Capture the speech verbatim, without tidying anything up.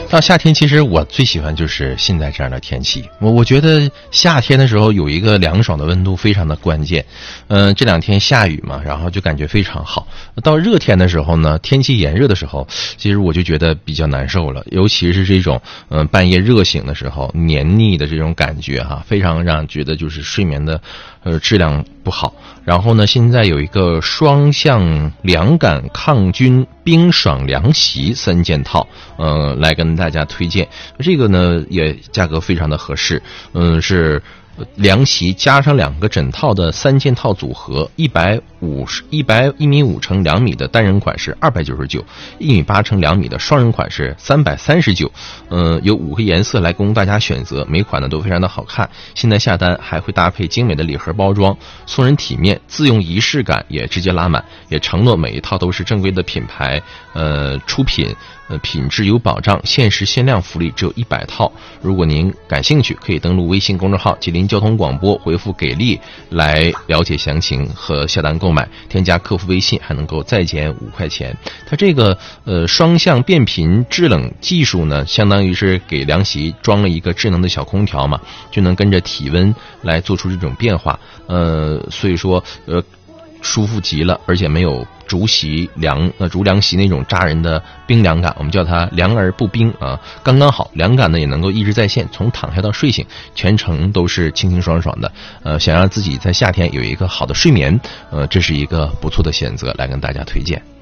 到夏天，其实我最喜欢就是现在这样的天气。我我觉得夏天的时候有一个凉爽的温度非常的关键。嗯、呃，这两天下雨嘛，然后就感觉非常好。到热天的时候呢，天气炎热的时候，其实我就觉得比较难受了，尤其是这种嗯、呃、半夜热醒的时候，黏腻的这种感觉哈，非常让觉得就是睡眠的呃质量不好。然后呢，现在有一个双向凉感抗菌冰爽凉席三件套，呃，来跟大家推荐。这个呢也价格非常的合适，嗯，是凉席加上两个枕套的三件套组合，一百五十一百一米五乘两米的单人款是二百九十九，一米八乘两米的双人款是三百三十九。嗯，有五个颜色来供大家选择，每款呢都非常的好看。现在下单还会搭配精美的礼盒包装，送人体面，自用仪式感也直接拉满，也承诺每一套都是正规的品牌呃出品，呃品质有保障，限时限量福利只有一百套。如果您感兴趣，可以登录微信公众号吉林交通广播，回复给力来了解详情和下单购买，添加客服微信还能够再减五块钱。它这个呃双向变频制冷技术呢，相当于是给凉席装了一个智能的小空调嘛，就能跟着体温来做出这种变化。呃，所以说呃舒服极了，而且没有竹席凉呃竹凉席那种扎人的冰凉感，我们叫它凉而不冰啊，刚刚好，凉感呢也能够一直在线，从躺下到睡醒，全程都是清清爽爽的。呃，想让自己在夏天有一个好的睡眠，呃，这是一个不错的选择，来跟大家推荐。